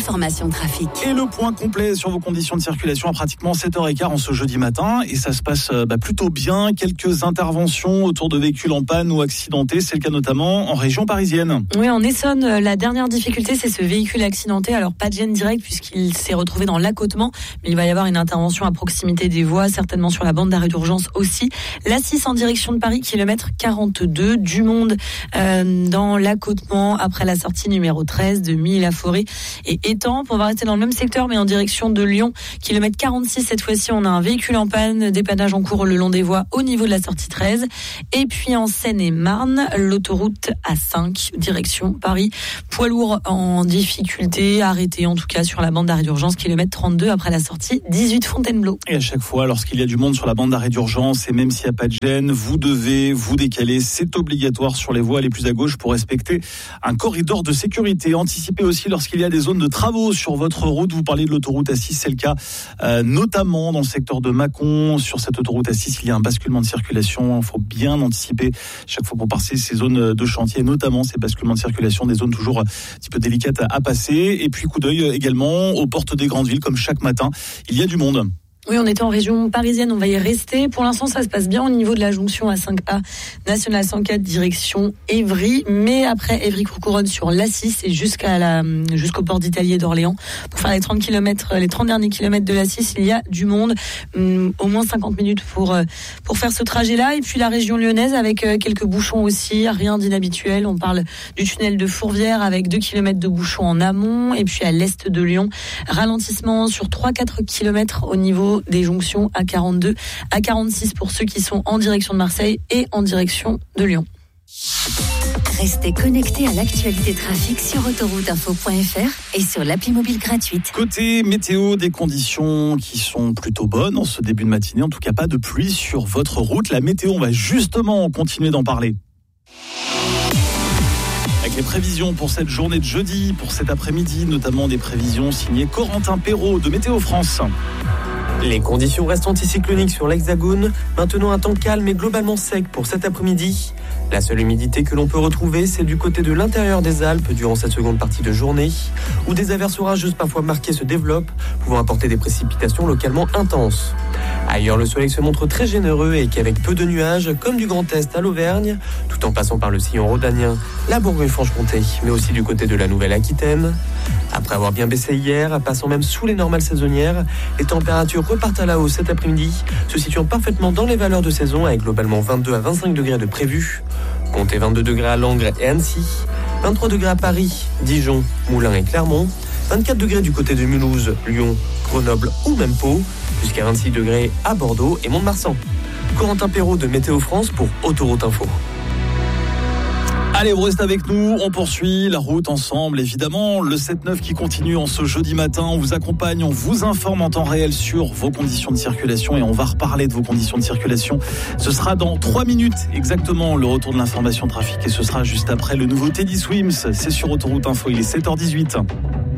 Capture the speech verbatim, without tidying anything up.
l'information trafic. Et le point complet sur vos conditions de circulation à pratiquement sept heures quinze en ce jeudi matin. Et ça se passe bah, plutôt bien. Quelques interventions autour de véhicules en panne ou accidentés. C'est le cas notamment en région parisienne. Oui, en Essonne, la dernière difficulté, c'est ce véhicule accidenté. Alors, pas de gêne directe puisqu'il s'est retrouvé dans l'accotement. Mais il va y avoir une intervention à proximité des voies, certainement sur la bande d'arrêt d'urgence aussi. l'A six en direction de Paris, kilomètre quarante-deux. Du monde euh, dans l'accotement après la sortie numéro treize de Milly-la-Forêt et Étampes. On va rester dans le même secteur mais en direction de Lyon, kilomètre quarante-six. Cette fois-ci, on a un véhicule en panne, dépannage en cours le long des voies au niveau de la sortie treize. Et puis en Seine-et-Marne, l'autoroute A cinq, direction Paris. Poids lourd en difficulté, arrêté en tout cas sur la bande d'arrêt d'urgence, kilomètre trente-deux après la sortie dix-huit Fontainebleau. Et à chaque fois, lorsqu'il y a du monde sur la bande d'arrêt d'urgence, et même s'il n'y a pas de gêne, vous devez vous décaler. C'est obligatoire sur les voies les plus à gauche pour respecter un corridor de sécurité. Anticipez aussi lorsqu'il y a des zones de travaux sur votre route. Vous parlez de l'autoroute A six, c'est le cas euh, notamment dans le secteur de Mâcon. Sur cette autoroute A six, il y a un basculement de circulation. Il faut bien anticiper chaque fois pour passer ces zones de chantier, notamment ces basculements de circulation, des zones toujours un petit peu délicates à passer. Et puis coup d'œil également aux portes des grandes villes, comme chaque matin, il y a du monde. Oui, on était en région parisienne, on va y rester. Pour l'instant, ça se passe bien au niveau de la jonction A cinq A, Nationale cent quatre, direction Évry. Mais après Évry-Courcouronnes sur l'A six et jusqu'à la, jusqu'au port d'Italie et d'Orléans, pour faire les trente kilomètres, les trente derniers kilomètres de l'A six, il y a du monde. Hum, au moins cinquante minutes pour, pour faire ce trajet-là. Et puis la région lyonnaise avec quelques bouchons aussi, rien d'inhabituel. On parle du tunnel de Fourvière avec deux kilomètres de bouchons en amont. Et puis à l'est de Lyon, ralentissement sur trois à quatre kilomètres au niveau des jonctions A quarante-deux, A quarante-six pour ceux qui sont en direction de Marseille et en direction de Lyon. Restez connectés à l'actualité trafic sur autoroute info point f r et sur l'appli mobile gratuite. Côté météo, des conditions qui sont plutôt bonnes en ce début de matinée. En tout cas, pas de pluie sur votre route. La météo, on va justement continuer d'en parler. Avec les prévisions pour cette journée de jeudi, pour cet après-midi, notamment des prévisions signées Corentin Perrault de Météo France. Les conditions restent anticycloniques sur l'Hexagone. Maintenant un temps calme et globalement sec pour cet après-midi. La seule humidité que l'on peut retrouver, c'est du côté de l'intérieur des Alpes durant cette seconde partie de journée, où des averses orageuses parfois marquées se développent, pouvant apporter des précipitations localement intenses. Ailleurs, le soleil se montre très généreux et qu'avec peu de nuages, comme du Grand Est à l'Auvergne, tout en passant par le sillon rhodanien, la Bourgogne-Franche-Comté, mais aussi du côté de la Nouvelle-Aquitaine. Après avoir bien baissé hier, passant même sous les normales saisonnières, les températures repartent à la hausse cet après-midi, se situant parfaitement dans les valeurs de saison avec globalement vingt-deux à vingt-cinq degrés de prévus. Comptez vingt-deux degrés à Langres et Annecy, vingt-trois degrés à Paris, Dijon, Moulins et Clermont, vingt-quatre degrés du côté de Mulhouse, Lyon, Grenoble ou même Pau, jusqu'à vingt-six degrés à Bordeaux et Mont-de-Marsan. Corentin Perrault de Météo France pour Autoroute Info. Allez, vous restez avec nous, on poursuit la route ensemble, évidemment. Le sept neuf qui continue en ce jeudi matin. On vous accompagne, on vous informe en temps réel sur vos conditions de circulation et on va reparler de vos conditions de circulation. Ce sera dans trois minutes exactement le retour de l'information trafic et ce sera juste après le nouveau Teddy Swims. C'est sur Autoroute Info, il est sept heures dix-huit.